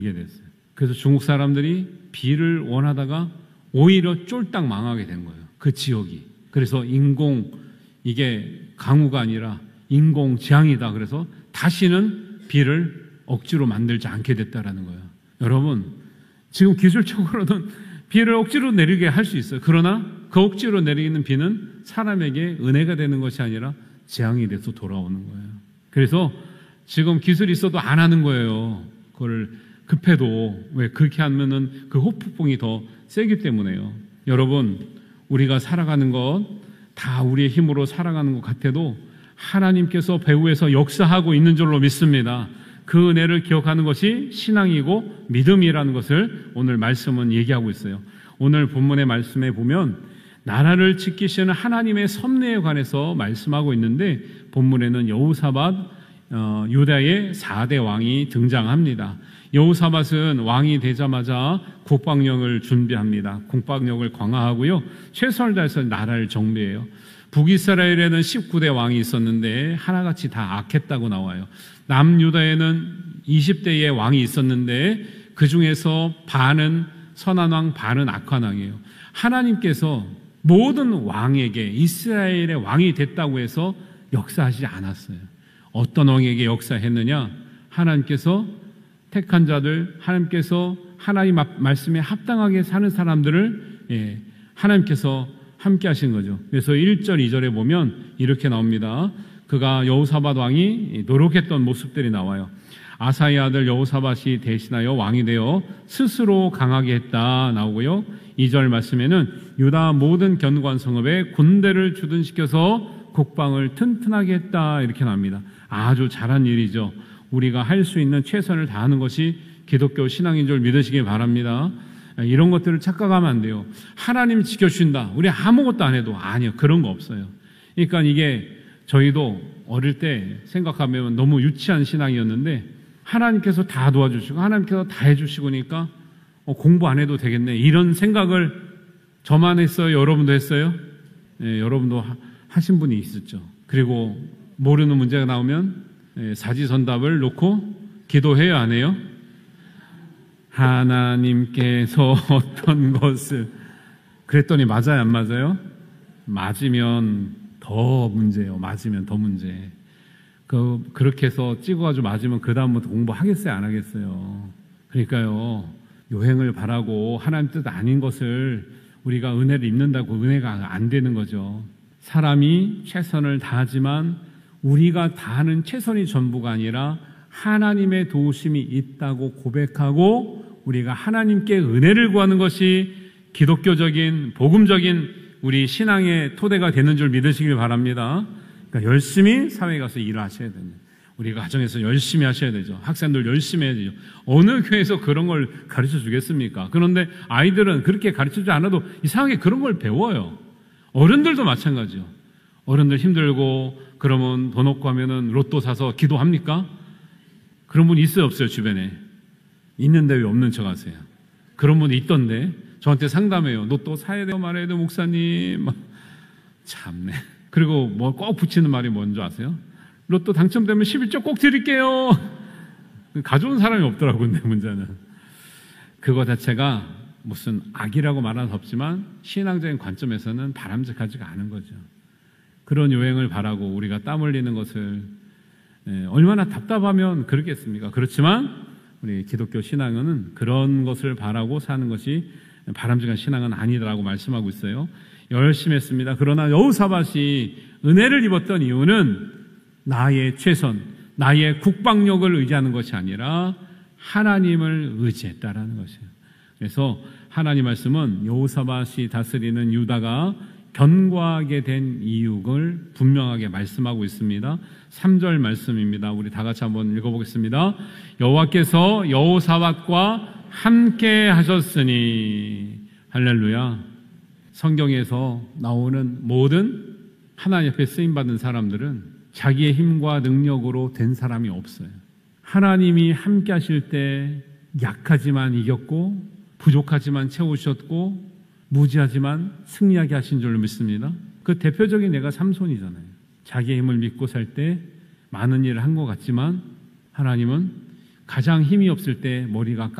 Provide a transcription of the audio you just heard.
됐어요. 그래서 중국 사람들이 비를 원하다가 오히려 쫄딱 망하게 된 거예요. 그 지역이. 그래서 이게 강우가 아니라 인공지향이다. 그래서 다시는 비를 억지로 만들지 않게 됐다라는 거예요. 여러분, 지금 기술적으로는 비를 억지로 내리게 할 수 있어요. 그러나 그 억지로 내리는 비는 사람에게 은혜가 되는 것이 아니라 재앙이 돼서 돌아오는 거예요. 그래서 지금 기술이 있어도 안 하는 거예요. 그걸 급해도. 왜 그렇게 하면은 그 호풍이 더 세기 때문에요. 여러분, 우리가 살아가는 것 다 우리의 힘으로 살아가는 것 같아도 하나님께서 배후에서 역사하고 있는 줄로 믿습니다. 그 은혜를 기억하는 것이 신앙이고 믿음이라는 것을 오늘 말씀은 얘기하고 있어요. 오늘 본문의 말씀에 보면 나라를 지키시는 하나님의 섭리에 관해서 말씀하고 있는데, 본문에는 여호사밧 유다의 4대 왕이 등장합니다. 여호사밧은 왕이 되자마자 국방력을 준비합니다. 국방력을 강화하고요, 최선을 다해서 나라를 정비해요. 북이스라엘에는 19대 왕이 있었는데 하나같이 다 악했다고 나와요. 남유다에는 20대의 왕이 있었는데 그 중에서 반은 선한 왕, 반은 악한 왕이에요. 하나님께서 모든 왕에게 이스라엘의 왕이 됐다고 해서 역사하지 않았어요. 어떤 왕에게 역사했느냐? 하나님께서 택한 자들, 하나님께서 하나님 말씀에 합당하게 사는 사람들을 하나님께서 함께 하신 거죠. 그래서 1절, 2절에 보면 이렇게 나옵니다. 그가 여호사밧 왕이 노력했던 모습들이 나와요. 아사의 아들 여호사밧이 대신하여 왕이 되어 스스로 강하게 했다 나오고요. 2절 말씀에는 유다 모든 견고한 성읍에 군대를 주둔시켜서 국방을 튼튼하게 했다 이렇게 나옵니다. 아주 잘한 일이죠. 우리가 할 수 있는 최선을 다하는 것이 기독교 신앙인 줄 믿으시기 바랍니다. 이런 것들을 착각하면 안 돼요. 하나님 지켜주신다, 우리 아무것도 안 해도. 아니요, 그런 거 없어요. 그러니까 이게 저희도 어릴 때 생각하면 너무 유치한 신앙이었는데 하나님께서 다 도와주시고 하나님께서 다 해주시고니까 공부 안 해도 되겠네, 이런 생각을 저만 했어요? 여러분도 했어요? 여러분도 하신 분이 있었죠. 그리고 모르는 문제가 나오면 사지선답을 놓고 기도해요, 안 해요? 하나님께서 어떤 것을, 그랬더니 맞아요, 안 맞아요? 맞으면 더 문제예요. 맞으면 더 문제. 그렇게 해서 찍어가지고 맞으면 그 다음부터 공부하겠어요, 안 하겠어요? 그러니까요, 요행을 바라고 하나님 뜻 아닌 것을 우리가 은혜를 입는다고 은혜가 안 되는 거죠. 사람이 최선을 다하지만 우리가 다하는 최선이 전부가 아니라 하나님의 도우심이 있다고 고백하고 우리가 하나님께 은혜를 구하는 것이 기독교적인 복음적인 우리 신앙의 토대가 되는 줄 믿으시길 바랍니다. 그러니까 열심히 사회에 가서 일을 하셔야 됩니다. 우리가 가정에서 열심히 하셔야 되죠. 학생들 열심히 해야 되죠. 어느 교회에서 그런 걸 가르쳐 주겠습니까? 그런데 아이들은 그렇게 가르쳐주지 않아도 이상하게 그런 걸 배워요. 어른들도 마찬가지요. 어른들 힘들고 그러면 돈 없고 하면은 로또 사서 기도합니까? 그런 분 있어요, 없어요, 주변에? 있는데 왜 없는 척 하세요? 그런 분이 있던데 저한테 상담해요. 로또 사야 돼요, 말아야 돼요, 목사님? 참네. 그리고 뭐 꼭 붙이는 말이 뭔지 아세요? 로또 당첨되면 11조 꼭 드릴게요. 가져온 사람이 없더라고요, 내 문제는. 그거 자체가 무슨 악이라고 말할 수 없지만 신앙적인 관점에서는 바람직하지가 않은 거죠. 그런 요행을 바라고 우리가 땀 흘리는 것을 얼마나 답답하면 그렇겠습니까? 그렇지만 우리 기독교 신앙은 그런 것을 바라고 사는 것이 바람직한 신앙은 아니라고 말씀하고 있어요. 열심히 했습니다. 그러나 여호사밧이 은혜를 입었던 이유는 나의 최선, 나의 국방력을 의지하는 것이 아니라 하나님을 의지했다라는 것이에요. 그래서 하나님 말씀은 여호사밧이 다스리는 유다가 견고하게 된 이유를 분명하게 말씀하고 있습니다. 3절 말씀입니다. 우리 다 같이 한번 읽어보겠습니다. 여호와께서 여호사밧과 함께 하셨으니. 할렐루야. 성경에서 나오는 모든 하나님 앞에 쓰임받은 사람들은 자기의 힘과 능력으로 된 사람이 없어요. 하나님이 함께 하실 때 약하지만 이겼고 부족하지만 채우셨고 무지하지만 승리하게 하신 줄로 믿습니다. 그 대표적인 예가 삼손이잖아요. 자기의 힘을 믿고 살 때 많은 일을 한 것 같지만 하나님은 가장 힘이 없을 때 머리가